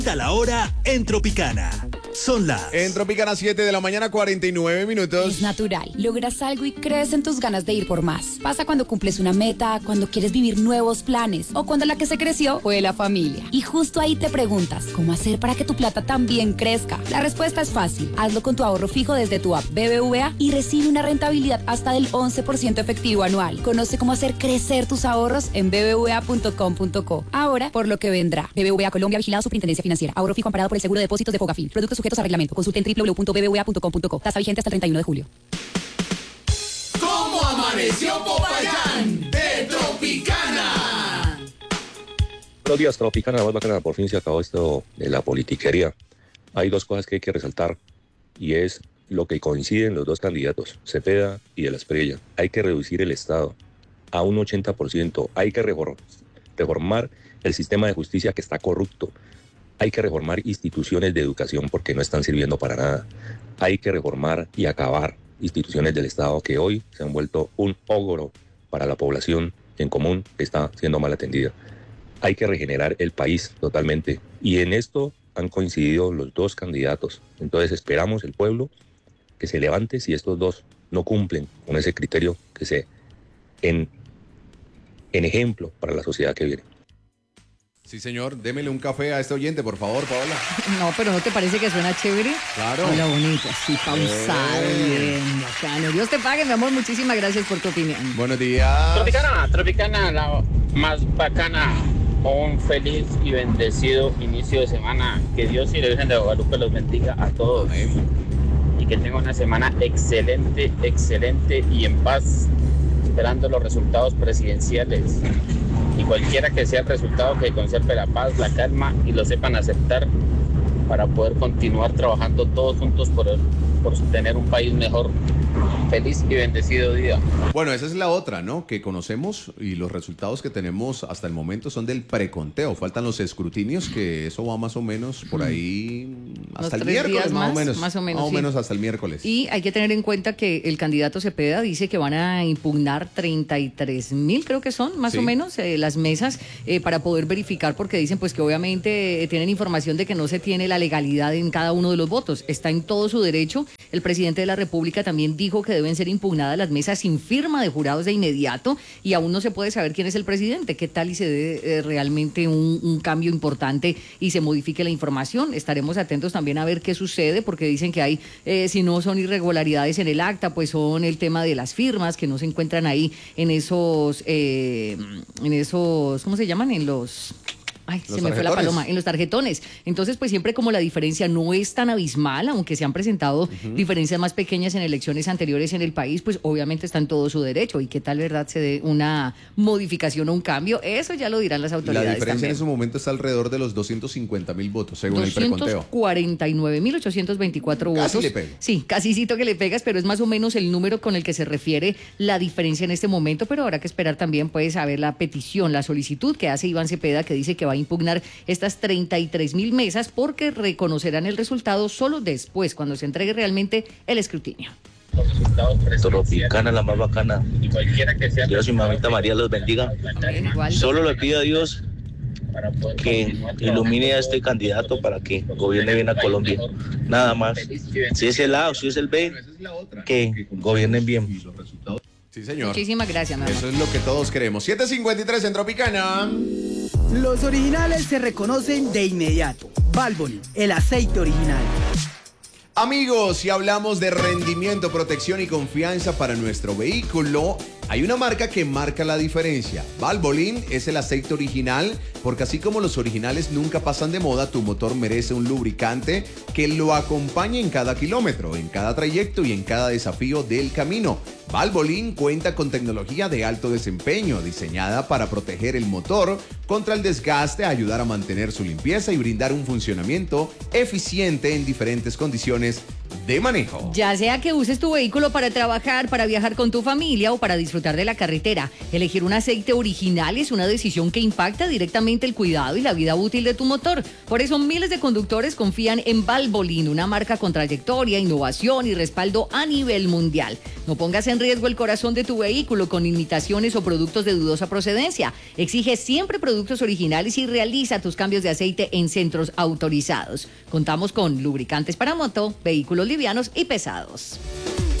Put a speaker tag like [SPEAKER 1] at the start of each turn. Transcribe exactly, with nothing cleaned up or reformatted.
[SPEAKER 1] A la hora en Tropicana. Son las...
[SPEAKER 2] En Tropicana, siete de la mañana, cuarenta y nueve minutos.
[SPEAKER 3] Es natural. Logras algo y crees en tus ganas de ir por más. Pasa cuando cumples una meta, cuando quieres vivir nuevos planes o cuando la que se creció fue la familia. Y justo ahí te preguntas, ¿cómo hacer para que tu plata también crezca? La respuesta es fácil. Hazlo con tu ahorro fijo desde tu app B B V A y recibe una rentabilidad hasta del once por ciento efectivo anual. Conoce cómo hacer crecer tus ahorros en b b v a punto com punto co. Ahora, por lo que vendrá. B B V A Colombia, vigilado Superintendencia Financiera. Ahorro fijo amparado por el seguro de depósitos de Fogafín. Productos sujetos a reglamento. Consulte en doble u doble u doble u punto b b v a punto com punto co. Tasa vigente hasta el treinta y uno de julio.
[SPEAKER 4] ¿Cómo amaneció Popayán de Tropicana?
[SPEAKER 5] Buenos días, Tropicana, la más bacana. Por fin se acabó esto de la politiquería. Hay dos cosas que hay que resaltar y es lo que coinciden los dos candidatos, Cepeda y de la Espriella. Hay que reducir el Estado a un ochenta por ciento. Hay que reformar el sistema de justicia que está corrupto. Hay que reformar instituciones de educación porque no están sirviendo para nada. Hay que reformar y acabar instituciones del Estado que hoy se han vuelto un ogro para la población en común que está siendo mal atendida. Hay que regenerar el país totalmente. Y en esto han coincidido los dos candidatos. Entonces esperamos el pueblo que se levante si estos dos no cumplen con ese criterio que se en, en ejemplo para la sociedad que viene.
[SPEAKER 2] Sí, señor, démele un café a este oyente, por favor, Paola.
[SPEAKER 6] No, pero ¿no te parece que suena chévere?
[SPEAKER 2] Claro.
[SPEAKER 6] Hola, bonito, así pausado,
[SPEAKER 2] Eh.
[SPEAKER 6] bien, bacano. Dios te pague, mi amor, muchísimas gracias por tu opinión.
[SPEAKER 2] Buenos días.
[SPEAKER 7] Tropicana, Tropicana, la más bacana. Un feliz y bendecido inicio de semana. Que Dios y la Virgen de Guadalupe los bendiga a todos.
[SPEAKER 2] Amén.
[SPEAKER 7] Y que tengan una semana excelente, excelente y en paz, esperando los resultados presidenciales. Y cualquiera que sea el resultado, que conserve la paz, la calma y lo sepan aceptar para poder continuar trabajando todos juntos por, el, por tener un país mejor. Feliz y bendecido día.
[SPEAKER 2] Bueno, esa es la otra, ¿no? Que conocemos y los resultados que tenemos hasta el momento son del preconteo. Faltan los escrutinios, que eso va más o menos por ahí hasta el miércoles, más, más o menos.
[SPEAKER 6] Más o menos,
[SPEAKER 2] más o
[SPEAKER 6] sí.
[SPEAKER 2] menos hasta el miércoles.
[SPEAKER 6] Y hay que tener en cuenta que el candidato Cepeda dice que van a impugnar treinta y tres mil, creo que son, más
[SPEAKER 2] Sí.
[SPEAKER 6] o menos, eh, las mesas eh, para poder verificar, porque dicen pues que obviamente eh, tienen información de que no se tiene la legalidad en cada uno de los votos. Está en todo su derecho. El presidente de la República también dijo que deben ser impugnadas las mesas sin firma de jurados de inmediato y aún no se puede saber quién es el presidente. ¿Qué tal y se dé eh, realmente un, un cambio importante y se modifique la información? Estaremos atentos también a ver qué sucede, porque dicen que hay, eh, si no son irregularidades en el acta, pues son el tema de las firmas que no se encuentran ahí en esos, eh, en esos, ¿cómo se llaman? En los... Ay,
[SPEAKER 2] Los
[SPEAKER 6] se me fue la
[SPEAKER 2] tarjetones.
[SPEAKER 6] paloma, en los tarjetones. Entonces, pues siempre como la diferencia no es tan abismal, aunque se han presentado uh-huh. diferencias más pequeñas en elecciones anteriores en el país, pues obviamente está en todo su derecho. Y qué tal, verdad, se dé una modificación o un cambio, eso ya lo dirán las autoridades.
[SPEAKER 2] La diferencia
[SPEAKER 6] también.
[SPEAKER 2] en ese momento está alrededor de los doscientos cincuenta mil votos, según el preconteo.
[SPEAKER 6] doscientos cuarenta y nueve mil ochocientos veinticuatro
[SPEAKER 2] Casi
[SPEAKER 6] votos.
[SPEAKER 2] le pego.
[SPEAKER 6] Sí, casicito que le pegas, pero es más o menos el número con el que se refiere la diferencia en este momento, pero habrá que esperar también, pues, a ver la petición, la solicitud que hace Iván Cepeda, que dice que va a impugnar estas treinta y tres mil mesas porque reconocerán el resultado solo después, cuando se entregue realmente el escrutinio.
[SPEAKER 7] Los resultados
[SPEAKER 5] Tropicana, la más bacana.
[SPEAKER 7] y cualquiera que sea
[SPEAKER 5] Dios y mamita María los bendiga.
[SPEAKER 6] Amén, igual.
[SPEAKER 5] Solo le pido a Dios
[SPEAKER 7] para poder
[SPEAKER 5] que
[SPEAKER 7] continuar
[SPEAKER 5] ilumine a este candidato para que gobierne bien a Colombia. Nada más. Si es el A o si es el B, que gobiernen bien.
[SPEAKER 2] Sí, señor.
[SPEAKER 6] Muchísimas gracias, mi amor.
[SPEAKER 2] Eso es lo que todos queremos. siete cincuenta y tres en Tropicana.
[SPEAKER 8] Los originales se reconocen de inmediato. Valvoline, el aceite original.
[SPEAKER 2] Amigos, si hablamos de rendimiento, protección y confianza para nuestro vehículo, hay una marca que marca la diferencia. Valvoline es el aceite original, porque así como los originales nunca pasan de moda, tu motor merece un lubricante que lo acompañe en cada kilómetro, en cada trayecto y en cada desafío del camino. Valvoline cuenta con tecnología de alto desempeño, diseñada para proteger el motor contra el desgaste, ayudar a mantener su limpieza y brindar un funcionamiento eficiente en diferentes condiciones de manejo.
[SPEAKER 6] Ya sea que uses tu vehículo para trabajar, para viajar con tu familia o para disfrutar de la carretera, elegir un aceite original es una decisión que impacta directamente el cuidado y la vida útil de tu motor. Por eso miles de conductores confían en Valvoline, una marca con trayectoria, innovación y respaldo a nivel mundial. No pongas en riesgo el corazón de tu vehículo con imitaciones o productos de dudosa procedencia. Exige siempre productos originales y realiza tus cambios de aceite en centros autorizados. Contamos con lubricantes para moto, vehículos livianos y pesados.